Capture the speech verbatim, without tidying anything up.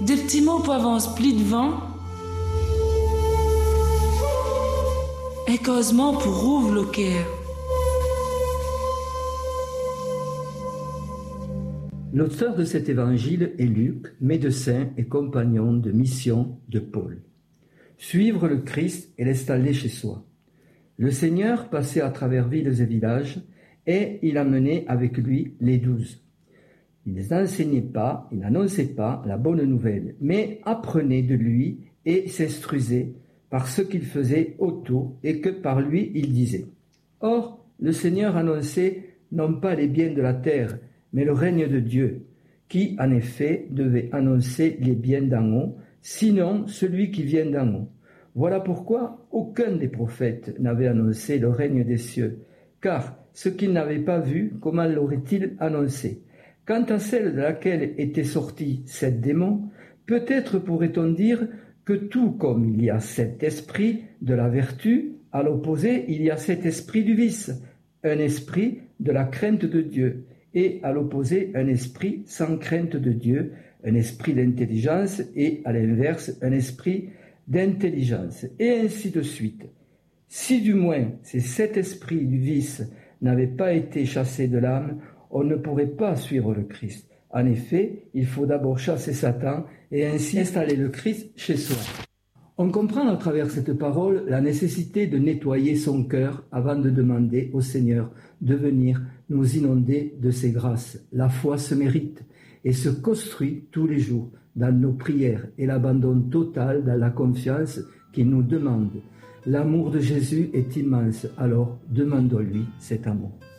Des petits mots pour avance pli devant. Et causement pour rouvre le cœur. L'auteur de cet évangile est Luc, médecin et compagnon de mission de Paul. Suivre le Christ et l'installer chez soi. Le Seigneur passait à travers villes et villages et il amenait avec lui les douze. Il n'enseignait pas, il n'annonçait pas la bonne nouvelle, mais apprenait de lui et s'instruisait par ce qu'il faisait autour et que par lui il disait. Or, le Seigneur annonçait non pas les biens de la terre, mais le règne de Dieu, qui en effet devait annoncer les biens d'en haut, sinon celui qui vient d'en haut. Voilà pourquoi aucun des prophètes n'avait annoncé le règne des cieux, car ce qu'ils n'avaient pas vu, comment l'aurait-il annoncé? Quant à celle de laquelle étaient sortis sept démons, peut-être pourrait-on dire que tout comme il y a sept esprits de la vertu, à l'opposé, il y a sept esprits du vice, un esprit de la crainte de Dieu, et à l'opposé, un esprit sans crainte de Dieu, un esprit d'intelligence, et à l'inverse, un esprit d'intelligence, et ainsi de suite. Si du moins ces sept esprits du vice n'avaient pas été chassés de l'âme, on ne pourrait pas suivre le Christ. En effet, il faut d'abord chasser Satan et ainsi installer le Christ chez soi. On comprend à travers cette parole la nécessité de nettoyer son cœur avant de demander au Seigneur de venir nous inonder de ses grâces. La foi se mérite et se construit tous les jours dans nos prières et l'abandon total dans la confiance qu'il nous demande. L'amour de Jésus est immense, alors demandons-lui cet amour.